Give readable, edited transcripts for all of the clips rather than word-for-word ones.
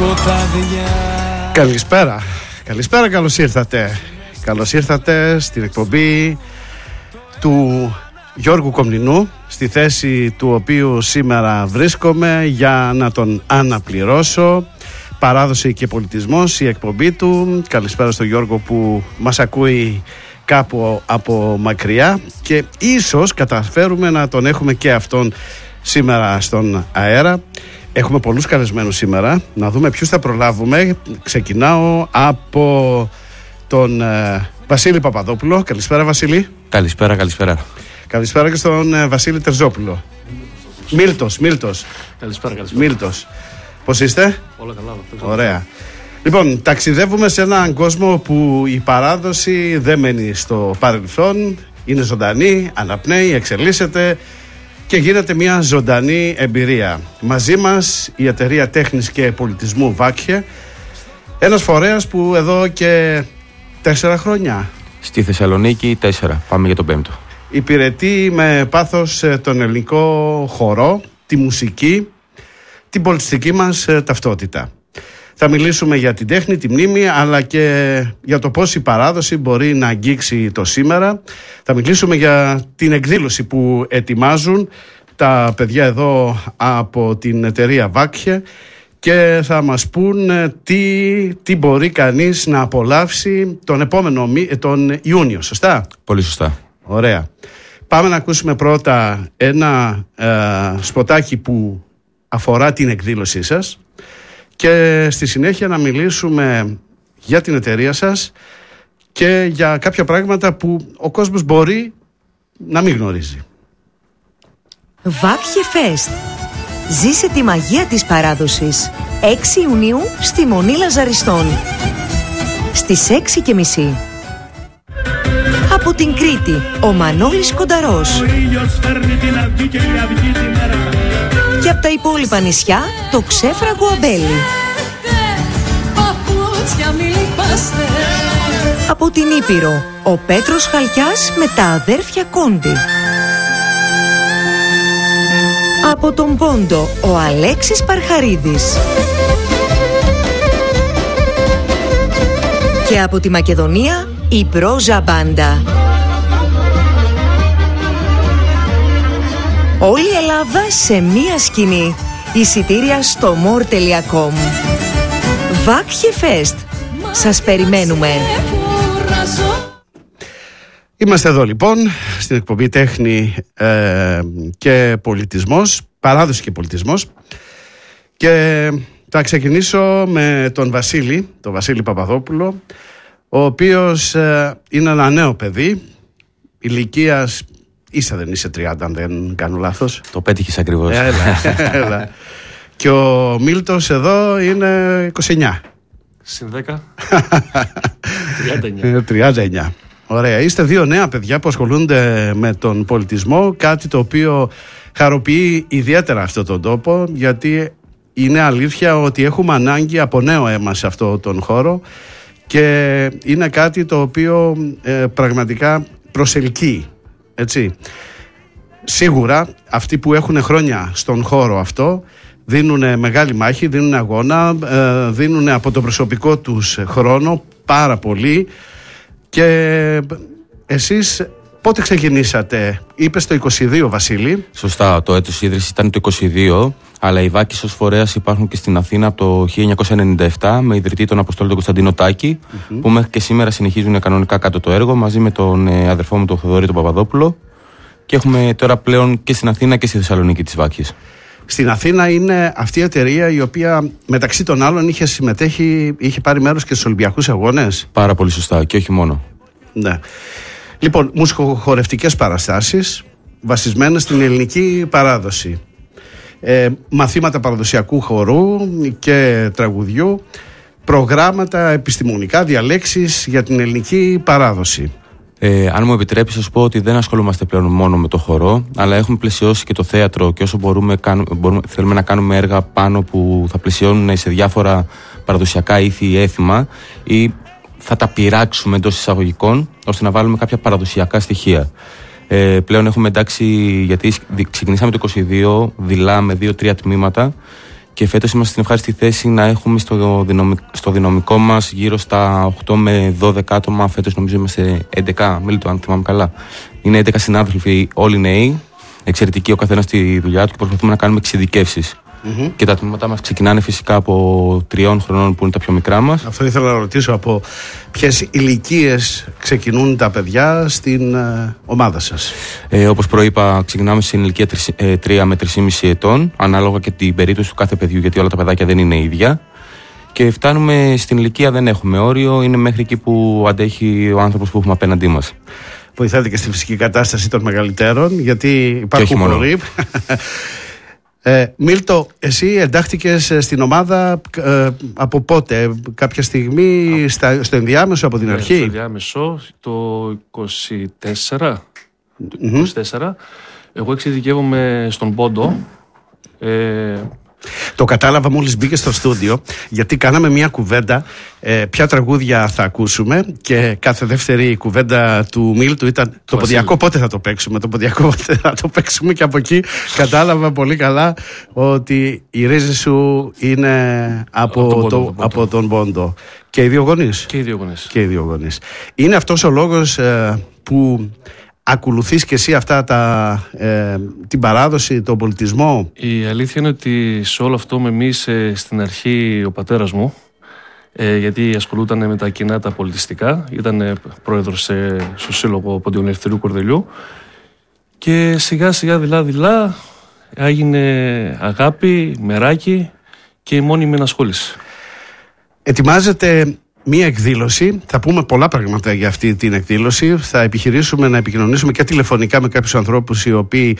Καλησπέρα. Καλησπέρα, καλώς ήρθατε. Καλώς ήρθατε στην εκπομπή του Γιώργου Κομνηνού, στη θέση του οποίου σήμερα βρίσκομαι για να τον αναπληρώσω. Παράδοση και πολιτισμός, η εκπομπή του. Καλησπέρα στον Γιώργο που μας ακούει κάπου από μακριά και ίσως καταφέρουμε να τον έχουμε και αυτόν σήμερα στον αέρα. Έχουμε πολλούς καλεσμένους σήμερα, να δούμε ποιους θα προλάβουμε. Ξεκινάω από τον Βασίλη Παπαδόπουλο. Καλησπέρα, Βασίλη. Καλησπέρα, καλησπέρα. Καλησπέρα και στον Βασίλη Τερζόπουλο. Μίλτος. Καλησπέρα. Μίλτος. Πώς είστε? Όλα καλά. Ωραία. Λοιπόν, ταξιδεύουμε σε έναν κόσμο που η παράδοση δεν μένει στο παρελθόν. Είναι ζωντανή, αναπνέει, εξελίσσεται και γίνεται μια ζωντανή εμπειρία. Μαζί μας η Εταιρεία Τέχνης και Πολιτισμού Βάκχε, ένας φορέας που εδώ και 4 χρόνια στη Θεσσαλονίκη 4, πάμε για τον 5ο. Υπηρετεί με πάθος τον ελληνικό χορό, τη μουσική, την πολιτιστική μας ταυτότητα. Θα μιλήσουμε για την τέχνη, τη μνήμη, αλλά και για το πώς η παράδοση μπορεί να αγγίξει το σήμερα. Θα μιλήσουμε για την εκδήλωση που ετοιμάζουν τα παιδιά εδώ από την εταιρεία Βάκχε και θα μας πούν τι μπορεί κανείς να απολαύσει τον Ιούνιο, σωστά? Πολύ σωστά. Ωραία. Πάμε να ακούσουμε πρώτα ένα σποτάκι που αφορά την εκδήλωσή σας και στη συνέχεια να μιλήσουμε για την εταιρεία σας και για κάποια πράγματα που ο κόσμος μπορεί να μην γνωρίζει. Βάκχε Fest. Ζήσε τη μαγεία της παράδοσης. 6 Ιουνίου στη Μονή Λαζαριστών. Στις 6:30. Από την Κρήτη, ο Μανώλης Κονταρός. Και από τα υπόλοιπα νησιά, το ξέφραγο αμπέλι. Από την Ήπειρο, ο Πέτρος Χαλκιάς με τα αδέρφια Κόντι. Από τον Πόντο, ο Αλέξης Παρχαρίδης. Και από τη Μακεδονία, η Πρόζα Μπάντα. Όλη η Ελλάδα σε μία σκηνή. Εισιτήρια στο more.com. Βάκχε Fest. Σας περιμένουμε. Είμαστε εδώ λοιπόν στην εκπομπή Τέχνη και Πολιτισμός, Παράδοση και Πολιτισμός, και θα ξεκινήσω με τον Βασίλη Παπαδόπουλο, ο οποίος είναι ένα νέο παιδί ηλικίας, δεν είσαι 30 αν δεν κάνω λάθος? Το πέτυχες ακριβώς. Έλα. Και ο Μίλτος εδώ είναι 29. Συν 10. 39. Ωραία. Είστε 2 νέα παιδιά που ασχολούνται με τον πολιτισμό, κάτι το οποίο χαροποιεί ιδιαίτερα αυτόν τον τόπο, γιατί είναι αλήθεια ότι έχουμε ανάγκη από νέο αίμα σε αυτόν τον χώρο και είναι κάτι το οποίο πραγματικά προσελκύει, έτσι. Σίγουρα αυτοί που έχουν χρόνια στον χώρο αυτό δίνουν μεγάλη μάχη, δίνουν αγώνα, δίνουν από το προσωπικό τους χρόνο πάρα πολύ. Και εσείς πότε ξεκινήσατε? Είπες το 22, Βασίλη. Σωστά, το έτος ίδρυσης ήταν το 22, αλλά οι Βάκχες ως φορέας υπάρχουν και στην Αθήνα από το 1997 με ιδρυτή τον Αποστόλη τον Κωνσταντίνο Τάκη, που μέχρι και σήμερα συνεχίζουν κανονικά κάτω το έργο μαζί με τον αδερφό μου τον Θοδωρή τον Παπαδόπουλο, και έχουμε τώρα πλέον και στην Αθήνα και στη Θεσσαλονίκη τις Βάκχες. Στην Αθήνα είναι αυτή η εταιρεία η οποία μεταξύ των άλλων είχε πάρει μέρος και στους Ολυμπιακούς Αγώνες. Πάρα πολύ σωστά, και όχι μόνο. Ναι. Λοιπόν, μουσικοχορευτικές παραστάσεις βασισμένες στην ελληνική παράδοση, μαθήματα παραδοσιακού χορού και τραγουδιού, προγράμματα επιστημονικά, διαλέξεις για την ελληνική παράδοση. Αν μου επιτρέπεις, θα σου πω ότι δεν ασχολούμαστε πλέον μόνο με το χορό, αλλά έχουμε πλαισιώσει και το θέατρο, και όσο θέλουμε να κάνουμε έργα πάνω που θα πλαισιώνουν σε διάφορα παραδοσιακά ήθη ή έθιμα, ή θα τα πειράξουμε εντός εισαγωγικών, ώστε να βάλουμε κάποια παραδοσιακά στοιχεία. Πλέον έχουμε εντάξει, γιατί ξεκινήσαμε το 22 δειλά με 2-3 τμήματα, Και φέτος είμαστε στην ευχάριστη θέση να έχουμε στο δυναμικό μας γύρω στα 8 με 12 άτομα. Φέτος νομίζω είμαστε 11, Μίλτο, αν θυμάμαι καλά. Είναι 11 συνάδελφοι, όλοι νέοι, εξαιρετικοί ο καθένας στη δουλειά του και προσπαθούμε να κάνουμε εξειδικεύσεις. Και τα τμήματά μας ξεκινάνε φυσικά από 3 χρονών που είναι τα πιο μικρά μας. Αυτό ήθελα να ρωτήσω, από ποιες ηλικίες ξεκινούν τα παιδιά στην ομάδα σας? Όπως προείπα, ξεκινάμε στην ηλικία 3 με 3,5 ετών, ανάλογα και την περίπτωση του κάθε παιδιού, γιατί όλα τα παιδάκια δεν είναι ίδια. Και φτάνουμε στην ηλικία, δεν έχουμε όριο, είναι μέχρι εκεί που αντέχει ο άνθρωπος που έχουμε απέναντί μας. Βοηθάτε και στη φυσική κατάσταση των μεγαλύτερων, γιατί υπάρχουν χωροί. Μίλτο, εσύ εντάχθηκες στην ομάδα από πότε, κάποια στιγμή στο ενδιάμεσο, από την αρχή? Στο ενδιάμεσο, το 24. Εγώ εξειδικεύομαι στον πόντο. Το κατάλαβα μόλις μπήκε στο στούντιο, γιατί κάναμε μια κουβέντα ποια τραγούδια θα ακούσουμε και κάθε δεύτερη κουβέντα του Μίλτου ήταν το ποντιακό πότε θα το παίξουμε, το ποντιακό πότε θα το παίξουμε, και από εκεί κατάλαβα πολύ καλά ότι η ρίζη σου είναι από τον πόντο. Και οι δύο γονείς? Και οι δύο γονείς. Είναι αυτός ο λόγος που ακολουθείς και εσύ την παράδοση, τον πολιτισμό? Η αλήθεια είναι ότι σε όλο αυτό με μίλησε στην αρχή ο πατέρας μου, γιατί ασχολούταν με τα κοινά τα πολιτιστικά, ήταν πρόεδρος στο Σύλλογο Ποντιών Ελευθερίου Κορδελιού, και σιγά σιγά δειλά έγινε αγάπη, μεράκι και η μόνιμη ενασχόληση. Ετοιμάζεται μία εκδήλωση, θα πούμε πολλά πράγματα για αυτή την εκδήλωση. Θα επιχειρήσουμε να επικοινωνήσουμε και τηλεφωνικά με κάποιους ανθρώπους οι οποίοι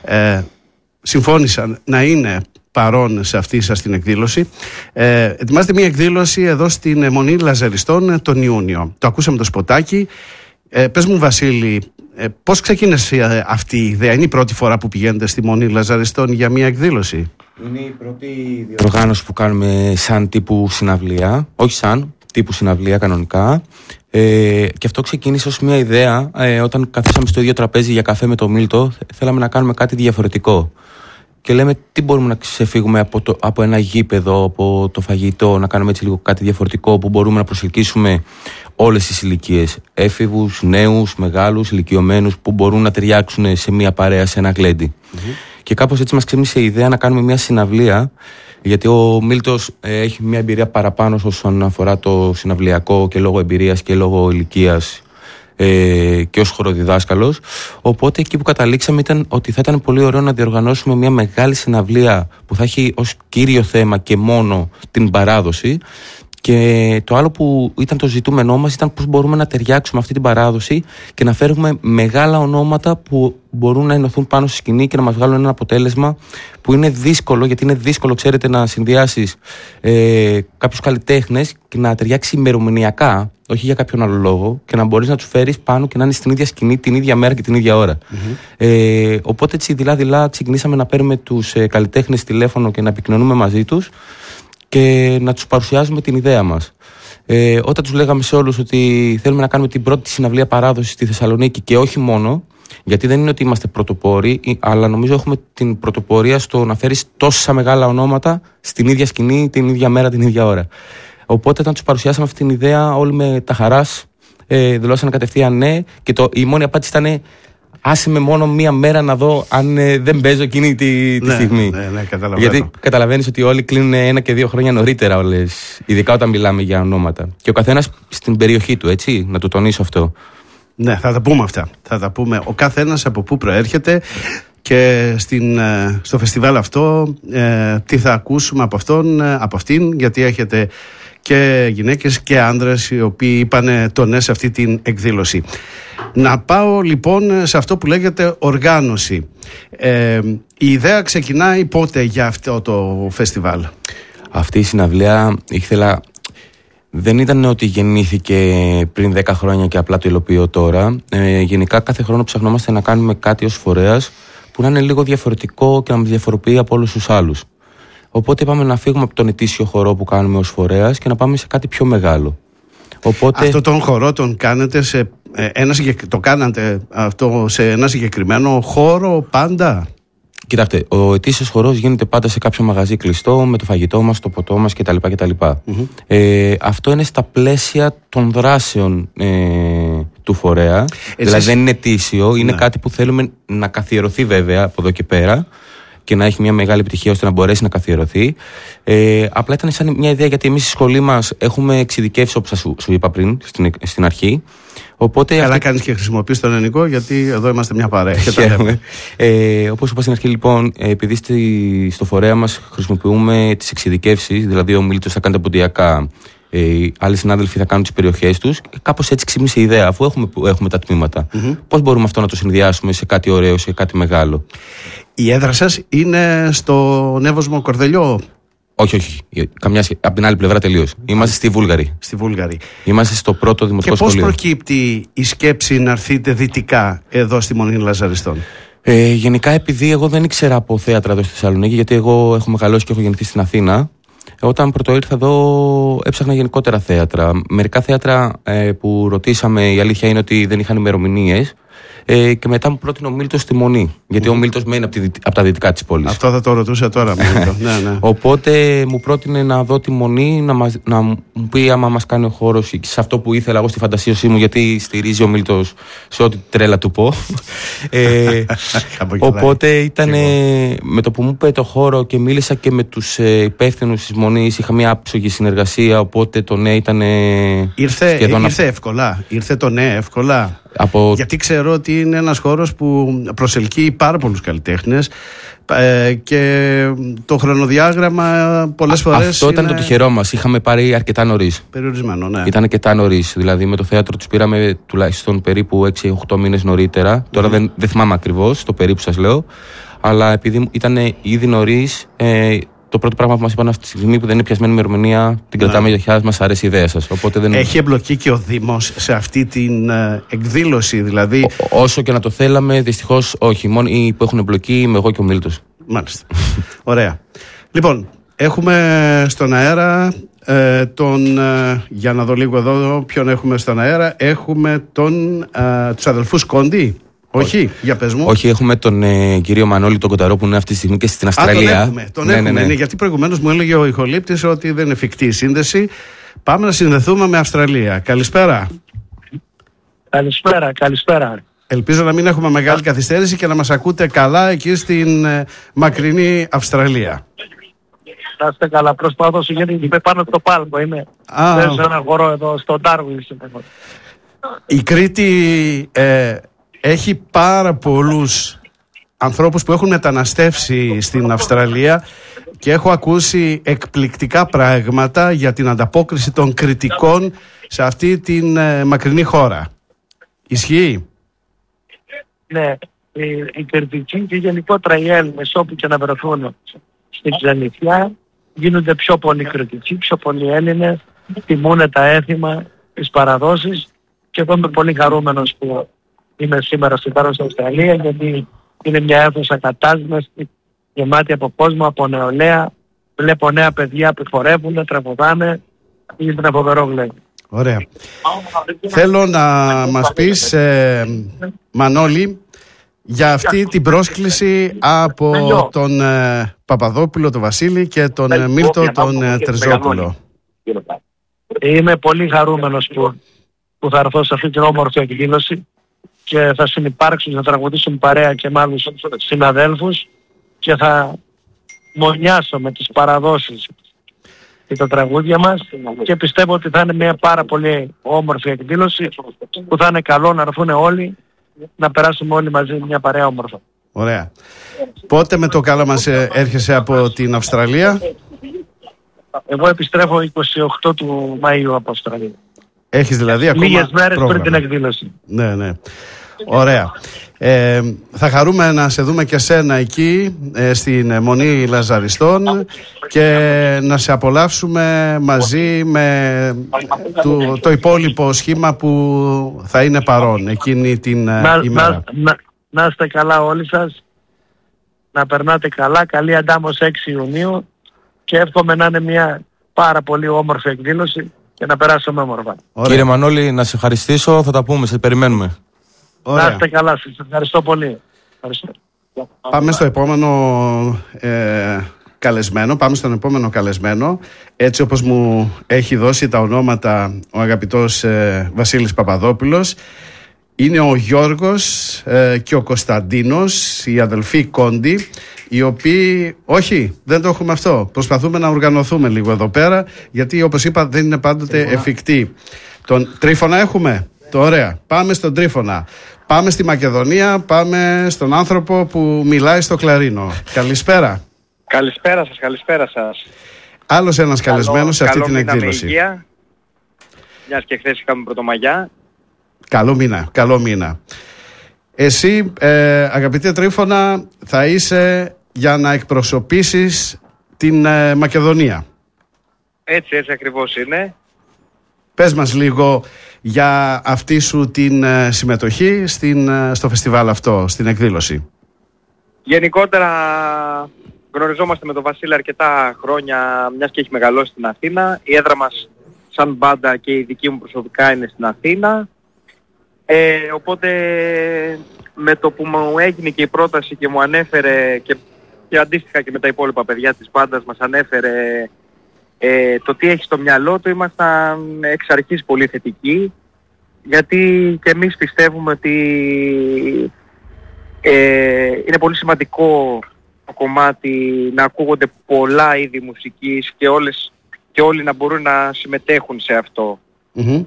συμφώνησαν να είναι παρόν σε αυτή σας την εκδήλωση. Ετοιμάζεται μία εκδήλωση εδώ στην Μονή Λαζαριστών τον Ιούνιο. Το ακούσαμε το σποτάκι. Πες μου, Βασίλη, πώς ξεκίνησε αυτή η ιδέα? Είναι η πρώτη φορά που πηγαίνετε στη Μονή Λαζαριστών για μία εκδήλωση? Είναι η πρώτη διοργάνωση που κάνουμε σαν τύπου συναυλία, όχι σαν τύπου συναυλία κανονικά, και αυτό ξεκίνησε ως μια ιδέα. Όταν καθίσαμε στο ίδιο τραπέζι για καφέ με το Μίλτο, θέλαμε να κάνουμε κάτι διαφορετικό και λέμε τι μπορούμε να ξεφύγουμε από ένα γήπεδο, από το φαγητό, να κάνουμε έτσι λίγο κάτι διαφορετικό που μπορούμε να προσελκύσουμε όλες τις ηλικίες, έφηβους, νέους, μεγάλους, ηλικιωμένους, που μπορούν να ταιριάξουν σε μια παρέα, σε ένα γλέντι. Και κάπως έτσι μας ξύπνησε η ιδέα να κάνουμε μια συναυλία, γιατί ο Μίλτος έχει μια εμπειρία παραπάνω όσον αφορά το συναυλιακό, και λόγω εμπειρίας και λόγω ηλικίας, και ως χοροδιδάσκαλος. Οπότε εκεί που καταλήξαμε ήταν ότι θα ήταν πολύ ωραίο να διοργανώσουμε μια μεγάλη συναυλία που θα έχει ως κύριο θέμα και μόνο την παράδοση. Και το άλλο που ήταν το ζητούμενό μας ήταν πώς μπορούμε να ταιριάξουμε αυτή την παράδοση και να φέρουμε μεγάλα ονόματα που μπορούν να ενωθούν πάνω στη σκηνή και να μας βγάλουν ένα αποτέλεσμα που είναι δύσκολο, γιατί είναι δύσκολο, ξέρετε, να συνδυάσεις κάποιους καλλιτέχνες και να ταιριάξει ημερομηνιακά, όχι για κάποιον άλλο λόγο, και να μπορείς να τους φέρεις πάνω και να είναι στην ίδια σκηνή την ίδια μέρα και την ίδια ώρα. Οπότε έτσι δειλά-δειλά ξεκινήσαμε να παίρνουμε τους καλλιτέχνες τηλέφωνο και να επικοινωνούμε μαζί τους και να τους παρουσιάζουμε την ιδέα μας. Όταν τους λέγαμε σε όλους ότι θέλουμε να κάνουμε την πρώτη συναυλία παράδοση στη Θεσσαλονίκη, και όχι μόνο, γιατί δεν είναι ότι είμαστε πρωτοπόροι, αλλά νομίζω έχουμε την πρωτοπορία στο να φέρεις τόσα μεγάλα ονόματα στην ίδια σκηνή, την ίδια μέρα, την ίδια ώρα. Οπότε όταν τους παρουσιάσαμε αυτή την ιδέα, όλοι με τα χαράς δηλώσανε κατευθείαν ναι, και η μόνη απάντηση ήταν άσε με μόνο μία μέρα να δω αν δεν παίζω εκείνη τη στιγμή. Ναι, καταλαβαίνω. Γιατί καταλαβαίνεις ότι όλοι κλείνουν 1 και 2 χρόνια νωρίτερα όλες, ειδικά όταν μιλάμε για ονόματα. Και ο καθένας στην περιοχή του, έτσι, να το τονίσω αυτό. Ναι, θα τα πούμε αυτά. Θα τα πούμε ο καθένας από πού προέρχεται και στο φεστιβάλ αυτό τι θα ακούσουμε από αυτήν, γιατί έχετε και γυναίκες και άνδρες οι οποίοι είπαν το ναι σε αυτή την εκδήλωση. Να πάω λοιπόν σε αυτό που λέγεται οργάνωση. Η ιδέα ξεκινάει πότε για αυτό το φεστιβάλ? Αυτή η συναυλία δεν ήταν ότι γεννήθηκε πριν 10 χρόνια και απλά το υλοποιώ τώρα. Γενικά κάθε χρόνο ψαχνόμαστε να κάνουμε κάτι ως φορέας που να είναι λίγο διαφορετικό και να μας διαφοροποιεί από όλους τους άλλους. Οπότε είπαμε να φύγουμε από τον ετήσιο χορό που κάνουμε ως φορέας και να πάμε σε κάτι πιο μεγάλο. Οπότε... Αυτό τον χορό τον κάνετε το κάνατε αυτό σε ένα συγκεκριμένο χώρο πάντα? Κοιτάξτε, ο ετήσιος χορός γίνεται πάντα σε κάποιο μαγαζί κλειστό, με το φαγητό μας, το ποτό μας κτλ. Αυτό είναι στα πλαίσια των δράσεων του φορέα. Δηλαδή δεν είναι ετήσιο, είναι κάτι που θέλουμε να καθιερωθεί βέβαια από εδώ και πέρα και να έχει μια μεγάλη επιτυχία ώστε να μπορέσει να καθιερωθεί. Απλά ήταν σαν μια ιδέα, γιατί εμείς στη σχολή μας έχουμε εξειδικεύσει, όπως σου είπα πριν στην αρχή. Οπότε καλά κάνεις και χρησιμοποιείς τον ελληνικό, γιατί εδώ είμαστε μια παρέα. Όπως είπα στην αρχή, λοιπόν, επειδή στο φορέα μας χρησιμοποιούμε τις εξειδικεύσεις, δηλαδή ο Μίλτος θα κάνει τα ποντιακά, άλλοι συνάδελφοι θα κάνουν τις περιοχές τους, κάπως έτσι ξύπνησε η ιδέα, αφού έχουμε τα τμήματα. Πώς μπορούμε αυτό να το συνδυάσουμε σε κάτι ωραίο, σε κάτι μεγάλο? Η έδρα σας είναι στον Εύωσμο Κορδελιό? Όχι. Καμιά σχέση. Από την άλλη πλευρά τελείως. Είμαστε στη Βούλγαρη. Είμαστε στο πρώτο δημοτικό σχολείο. Και πώς προκύπτει η σκέψη να έρθετε δυτικά εδώ στη Μονή Λαζαριστών? Γενικά, επειδή εγώ δεν ήξερα από θέατρα εδώ στη Θεσσαλονίκη, γιατί εγώ έχω μεγαλώσει και έχω γεννηθεί στην Αθήνα. Όταν πρώτο ήρθα εδώ, έψαχνα γενικότερα θέατρα. Μερικά θέατρα που ρωτήσαμε, η αλήθεια είναι ότι δεν είχαν ημερομηνίες. Και μετά μου πρότεινε ο Μίλτος στη Μονή. Γιατί ο Μίλτος μένει από τα δυτικά της πόλης. Αυτό θα το ρωτούσα τώρα. Ναι. Οπότε μου πρότεινε να δω τη Μονή, να μου πει άμα μας κάνει ο χώρος σε αυτό που ήθελα εγώ στη φαντασίωσή μου, γιατί στηρίζει ο Μίλτος σε ό,τι τρέλα του πω. Οπότε ήταν με το που μου είπε το χώρο και μίλησα και με τους υπεύθυνους της Μονής, είχα μια άψογη συνεργασία. Οπότε το ναι ήταν. Ήρθε εύκολα. Ήρθε το ναι εύκολα. Γιατί ξέρω ότι είναι ένας χώρος που προσελκύει πάρα πολλούς καλλιτέχνες και το χρονοδιάγραμμα πολλές φορές. Αυτό ήταν το τυχερό μας. Είχαμε πάρει αρκετά νωρίς. Περιορισμένο, ναι. Ήταν αρκετά νωρίς. Δηλαδή με το θέατρο τους πήραμε τουλάχιστον περίπου 6-8 μήνες νωρίτερα. Τώρα δεν θυμάμαι ακριβώς το περίπου σας λέω. Αλλά επειδή ήταν ήδη νωρίς. Το πρώτο πράγμα που μας είπαν αυτή τη στιγμή που δεν είναι πιασμένη ημερομηνία, την κρατάμε για χιάς, μας αρέσει η ιδέα σας. Οπότε δεν... Έχει εμπλοκή και ο Δήμος σε αυτή την εκδήλωση, δηλαδή? Όσο και να το θέλαμε, δυστυχώς όχι. Μόνο οι που έχουν εμπλοκή είμαι εγώ και ο Μίλτος. Μάλιστα. Ωραία. Λοιπόν, έχουμε στον αέρα για να δω λίγο εδώ ποιον έχουμε στον αέρα. Έχουμε τους αδελφούς Κόντι. Όχι, για πες μου. Όχι, έχουμε τον κύριο Μανώλη τον Κονταρό που είναι αυτή τη στιγμή και στην Αυστραλία. Τον έχουμε. Ναι. Γιατί προηγουμένως μου έλεγε ο ηχολήπτης ότι δεν είναι εφικτή η σύνδεση. Πάμε να συνδεθούμε με Αυστραλία. Καλησπέρα. Καλησπέρα. Ελπίζω να μην έχουμε μεγάλη καθυστέρηση και να μας ακούτε καλά εκεί στην μακρινή Αυστραλία. Να είστε καλά. Προσπαθώ γιατί είμαι πάνω στο πάλκο. Είμαι σε ένα χώρο εδώ στο Ντάρουιν. Η Κρήτη έχει πάρα πολλούς ανθρώπους που έχουν μεταναστεύσει στην Αυστραλία και έχω ακούσει εκπληκτικά πράγματα για την ανταπόκριση των κριτικών σε αυτή την μακρινή χώρα. Ισχύει? Ναι, οι κριτικοί και γενικότερα οι Έλληνες όπου και να βρεθούν στην ξενιθιά γίνονται πιο πολύ κριτικοί, πιο πολλοί Έλληνες, τιμούν τα έθιμα, τις παραδόσεις και εγώ είμαι πολύ χαρούμενος που είμαι σήμερα στην Αυστραλία, γιατί είναι μια αίθουσα κατάσμεστη, γεμάτη από κόσμο, από νεολαία. Βλέπω νέα παιδιά που χορεύουν, τραγουδάνε. Είναι ένα φοβερό βλέμμα. Ωραία. Θέλω να μας πεις, Μανώλη, για αυτή την πρόσκληση από τον Παπαδόπουλο, τον Βασίλη, και τον Μίλτο, τον Τερζόπουλο. Είμαι πολύ χαρούμενος που θα έρθω σε αυτή την όμορφη εκδήλωση και θα συνυπάρξουν, θα τραγουδήσουν παρέα και με άλλους συναδέλφους και θα μονιάσω με τις παραδόσεις και τα τραγούδια μας και πιστεύω ότι θα είναι μια πάρα πολύ όμορφη εκδήλωση που θα είναι καλό να έρθουν όλοι, να περάσουμε όλοι μαζί μια παρέα όμορφα. Ωραία. Πότε με το καλό μας έρχεσαι από την Αυστραλία? Εγώ επιστρέφω 28 του Μαΐου από Αυστραλία. Έχεις δηλαδή ακόμα λίγες μέρες πρόγραμμα πριν την εκδήλωση. Ναι. Ωραία. Θα χαρούμε να σε δούμε και σένα εκεί στην Μονή Λαζαριστών και να σε απολαύσουμε μαζί με το υπόλοιπο σχήμα που θα είναι παρόν εκείνη την ημέρα. Να είστε καλά όλοι σας, να περνάτε καλά, καλή αντάμωση 6 Ιουνίου και εύχομαι να είναι μια πάρα πολύ όμορφη εκδήλωση και να περάσουμε όμορφα. Κύριε Μανώλη, να σε ευχαριστήσω, θα τα πούμε, σε περιμένουμε. Ωραία. Να είστε καλά, σας ευχαριστώ πολύ. Ευχαριστώ. Πάμε στο επόμενο καλεσμένο. Πάμε στον επόμενο καλεσμένο. Έτσι όπως μου έχει δώσει τα ονόματα ο αγαπητός Βασίλης Παπαδόπουλος, είναι ο Γιώργος και ο Κωνσταντίνος, οι αδελφοί Κόντι, οι οποίοι, όχι, δεν το έχουμε αυτό. Προσπαθούμε να οργανωθούμε λίγο εδώ πέρα, γιατί όπως είπα δεν είναι πάντοτε εφικτή. Τον Τρίφωνα έχουμε. Ωραία. Πάμε στον Τρίφωνα. Πάμε στη Μακεδονία, πάμε στον άνθρωπο που μιλάει στο κλαρίνο. Καλησπέρα. Καλησπέρα σας. Άλλος ένας καλεσμένος σε αυτή την εκδήλωση. Μιας και χθες είχαμε Πρωτομαγιά. Καλό μήνα. Εσύ, αγαπητέ Τρίφωνα, θα είσαι για να εκπροσωπήσεις την Μακεδονία. Έτσι ακριβώς είναι. Πες μας λίγο για αυτή σου την συμμετοχή στο φεστιβάλ αυτό, στην εκδήλωση. Γενικότερα γνωριζόμαστε με τον Βασίλη αρκετά χρόνια, μιας και έχει μεγαλώσει στην Αθήνα. Η έδρα μας σαν μπάντα και η δική μου προσωπικά είναι στην Αθήνα. Οπότε με το που μου έγινε και η πρόταση και μου ανέφερε και αντίστοιχα και με τα υπόλοιπα παιδιά της μπάντας μας ανέφερε το τι έχει στο μυαλό του, ήμασταν εξ αρχής πολύ θετικοί, γιατί και εμείς πιστεύουμε ότι είναι πολύ σημαντικό το κομμάτι να ακούγονται πολλά είδη μουσικής και όλοι να μπορούν να συμμετέχουν σε αυτό. Mm-hmm.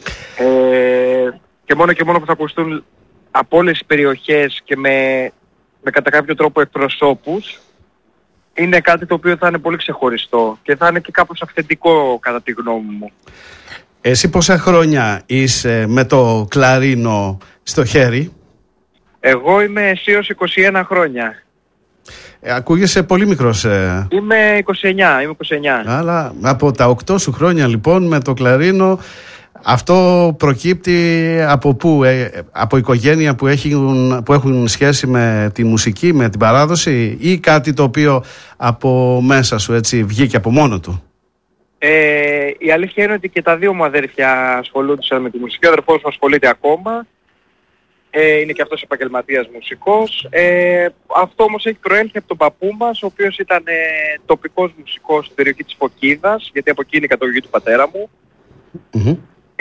Και μόνο που θα ακουστούν από όλες τις περιοχές και με κατά κάποιο τρόπο εκπροσώπους, είναι κάτι το οποίο θα είναι πολύ ξεχωριστό και θα είναι και κάπως αυθεντικό κατά τη γνώμη μου. Εσύ πόσα χρόνια είσαι με το κλαρίνο στο χέρι? Εγώ είμαι αισίως 21 χρόνια. Ακούγεσαι πολύ μικρός. Είμαι 29. Αλλά από τα 8 σου χρόνια λοιπόν με το κλαρίνο, αυτό προκύπτει από πού? Από οικογένεια που έχουν σχέση με τη μουσική, με την παράδοση, ή κάτι το οποίο από μέσα σου έτσι βγήκε από μόνο του? Η αλήθεια είναι ότι και τα δύο μου αδέρφια ασχολούνταν με τη μουσική. Ο αδερφός μου ασχολείται ακόμα. Είναι και αυτός επαγγελματίας μουσικός. Αυτό όμως έχει προέλθει από τον παππού μας, ο οποίος ήταν τοπικός μουσικός στην περιοχή της Φωκίδας, γιατί από εκεί είναι η καταγωγή του πατέρα μου. Mm-hmm.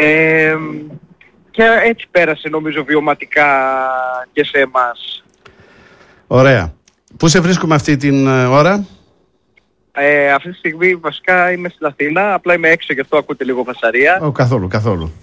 Και έτσι πέρασε νομίζω βιωματικά και σε εμάς. Ωραία. Πού σε βρίσκουμε αυτή την ώρα? Αυτή τη στιγμή βασικά είμαι στην Αθήνα, απλά είμαι έξω, γι' αυτό ακούτε λίγο φασαρία. Καθόλου.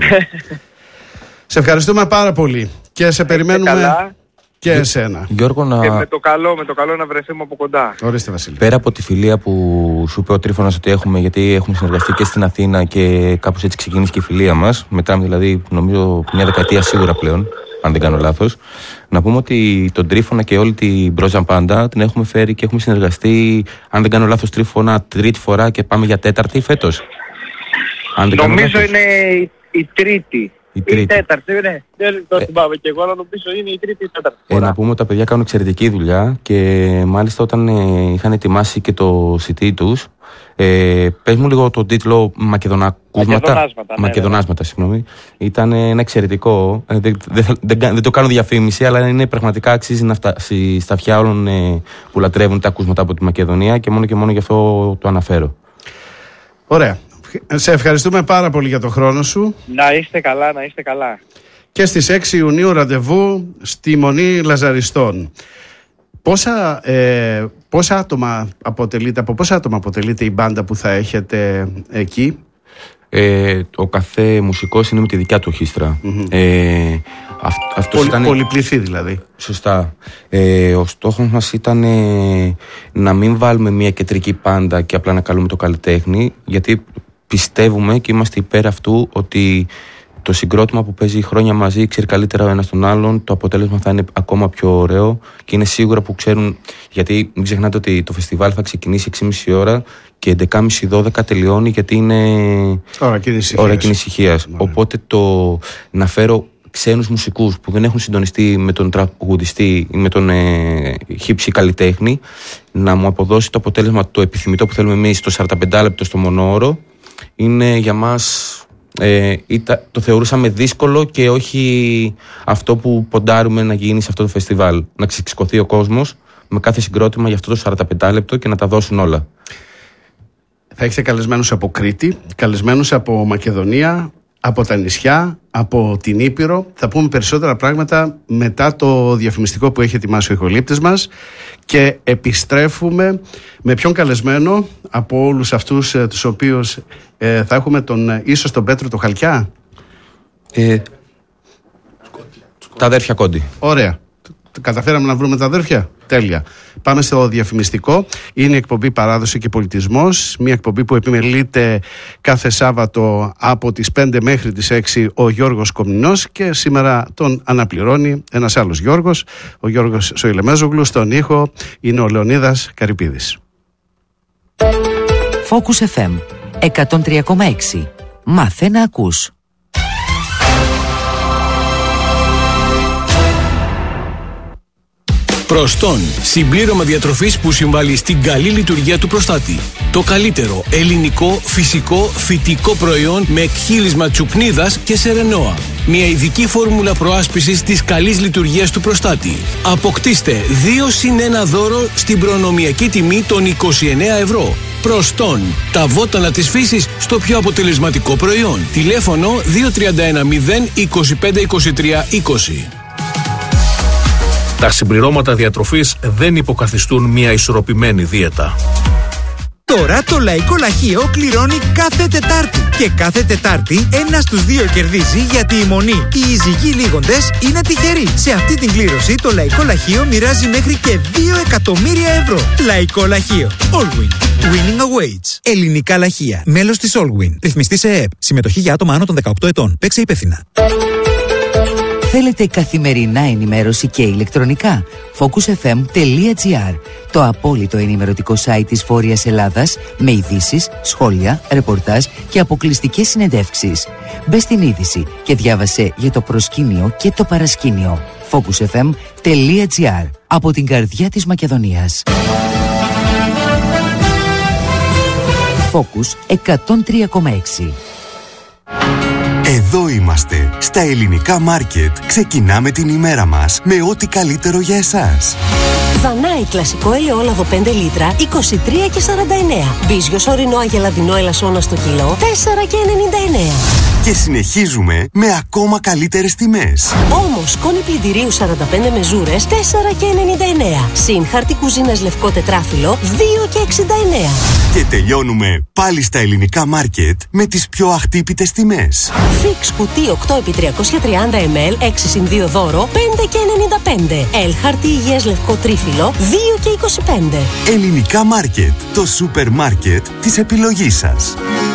Σε ευχαριστούμε πάρα πολύ και σε περιμένουμε καλά. Και εσένα. Γιώργο, και με το καλό να βρεθούμε από κοντά. Ορίστε, Βασίλη. Πέρα από τη φιλία που σου είπε ο Τρίφωνας ότι έχουμε, γιατί έχουμε συνεργαστεί και στην Αθήνα και κάπως έτσι ξεκίνησε και η φιλία μας, μετράμε δηλαδή νομίζω μια δεκαετία σίγουρα πλέον, αν δεν κάνω λάθος, να πούμε ότι τον Τρίφωνα και όλη την Μπρόζαν Πάντα την έχουμε φέρει και έχουμε συνεργαστεί, αν δεν κάνω λάθος, Τρίφωνα τρίτη φορά και πάμε για τέταρτη φέτος. Νομίζω είναι η τρίτη. Η τέταρτη, ναι. Δεν το θυμάμαι και εγώ, αλλά νομίζω είναι η τρίτη ή τέταρτη φορά. Να πούμε ότι τα παιδιά κάνουν εξαιρετική δουλειά και μάλιστα όταν είχαν ετοιμάσει και το CD τους, πες μου λίγο τον τίτλο Μακεδονάσματα, συγγνώμη. Ήταν ένα εξαιρετικό, δεν το κάνω διαφήμιση, αλλά είναι πραγματικά αξίζει να φτάσει στα αυτιά όλων που λατρεύουν τα ακούσματα από τη Μακεδονία και μόνο γι' αυτό το αναφέρω. Ωραία. Σε ευχαριστούμε πάρα πολύ για τον χρόνο σου. Να είστε καλά. Και στις 6 Ιουνίου ραντεβού στη Μονή Λαζαριστών. Πόσα άτομα αποτελείται η μπάντα που θα έχετε εκεί? Ο κάθε μουσικός είναι με τη δικιά του ορχήστρα. Mm-hmm. Πολυπληθή δηλαδή. Σωστά. Ο στόχος μας ήταν να μην βάλουμε μια κεντρική μπάντα και απλά να καλούμε το καλλιτέχνη, γιατί πιστεύουμε και είμαστε υπέρ αυτού ότι το συγκρότημα που παίζει χρόνια μαζί ξέρει καλύτερα ο ένας τον άλλον, το αποτέλεσμα θα είναι ακόμα πιο ωραίο και είναι σίγουρα που ξέρουν, γιατί μην ξεχνάτε ότι το φεστιβάλ θα ξεκινήσει 6.30 ώρα και 11.30-12 τελειώνει, γιατί είναι ώρα κοινής ησυχίας. Οπότε το να φέρω ξένους μουσικούς που δεν έχουν συντονιστεί με τον τραγουδιστή ή με τον χύψη καλλιτέχνη, να μου αποδώσει το αποτέλεσμα το επιθυμητό που θέλουμε εμείς, το 45 λεπτό στο μονόωρο, είναι για μας το θεωρούσαμε δύσκολο και όχι αυτό που ποντάρουμε να γίνει σε αυτό το φεστιβάλ. Να ξεσηκωθεί ο κόσμος με κάθε συγκρότημα για αυτό το 45 λεπτό και να τα δώσουν όλα. Θα έχετε καλεσμένους από Κρήτη, καλεσμένους από Μακεδονία, από τα νησιά, από την Ήπειρο. Θα πούμε περισσότερα πράγματα μετά το διαφημιστικό που έχει ετοιμάσει ο ηχολήπτης μας και επιστρέφουμε με ποιον καλεσμένο από όλους αυτούς τους οποίους θα έχουμε ίσως τον Πέτρο το Χαλκιά. Τα αδέρφια Κόντι. Ωραία. Καταφέραμε να βρούμε τα αδέρφια. Τέλεια. Πάμε στο διαφημιστικό. Είναι η εκπομπή Παράδοση και Πολιτισμός. Μια εκπομπή που επιμελείται κάθε Σάββατο από τις 5 μέχρι τις 6 ο Γιώργος Κομνηνός και σήμερα τον αναπληρώνει ένας άλλος Γιώργος, ο Γιώργος Σοηλεμέζογλου. Στον ήχο είναι ο Λεωνίδας Καρυπίδης. Focus FM 103,6. Μάθε να ακούς. Προστόν, συμπλήρωμα διατροφής που συμβάλλει στην καλή λειτουργία του προστάτη. Το καλύτερο ελληνικό, φυσικό, φυτικό προϊόν με εκχύλισμα τσουκνίδας και σερενόα. Μια ειδική φόρμουλα προάσπισης της καλής λειτουργίας του προστάτη. Αποκτήστε 2+1 δώρο στην προνομιακή τιμή των 29 ευρώ. Προστόν, τα βότανα της φύσης στο πιο αποτελεσματικό προϊόν. Τηλέφωνο 2310 25 23 20. Τα συμπληρώματα διατροφής δεν υποκαθιστούν μια ισορροπημένη δίαιτα. Τώρα το Λαϊκό Λαχείο κληρώνει κάθε Τετάρτη. Και κάθε Τετάρτη ένας στους δύο κερδίζει γιατί η Μονή, οι Ιζυγοί Λίγοντες είναι τυχεροί. Σε αυτή την κλήρωση το Λαϊκό Λαχείο μοιράζει μέχρι και 2 εκατομμύρια ευρώ. Λαϊκό Λαχείο. Allwin. Winning awaits. Ελληνικά Λαχεία. Μέλος της Allwin. Ρυθμιστή σε ΕΕΠ. Συμμετοχή για άτομα άνω των 18 ετών. Παίξε υπεύθυνα. Θέλετε καθημερινά ενημέρωση και ηλεκτρονικά? focusfm.gr, το απόλυτο ενημερωτικό site της Βόρειας Ελλάδας με ειδήσεις, σχόλια, ρεπορτάζ και αποκλειστικές συνεντεύξεις. Μπες στην είδηση και διάβασε για το προσκήνιο και το παρασκήνιο. focusfm.gr, από την καρδιά της Μακεδονίας. Focus 103,6. Εδώ είμαστε, στα ελληνικά μάρκετ. Ξεκινάμε την ημέρα μας με ό,τι καλύτερο για εσάς. Δανάη κλασικό ελαιόλαδο 5 λίτρα, 23,49. Μπίζιος ορεινό αγελαδινό ελασσόνα στο κιλό, 4,99. Και συνεχίζουμε με ακόμα καλύτερες τιμές. Όμως, σκόνη πλυντηρίου 45 μεζούρες, 4,99. Συν χαρτί κουζίνας λευκό τετράφυλλο, 2,69. Και τελειώνουμε πάλι στα ελληνικά μάρκετ με τις πιο αχτύπητες τιμές. Φίξ κουτί 8x330 ml, 6+2 δώρο, 5,95. Ελ χαρτί υγιές λευκό τρίφυλλο, 2,25. Ελληνικά μάρκετ, το σούπερ μάρκετ της επιλογής σας.